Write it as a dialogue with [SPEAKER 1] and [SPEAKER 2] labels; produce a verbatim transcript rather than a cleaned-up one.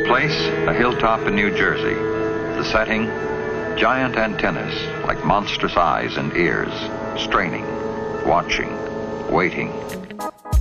[SPEAKER 1] place, a hilltop in New Jersey. The setting, giant antennas like monstrous eyes and ears, straining, watching, waiting.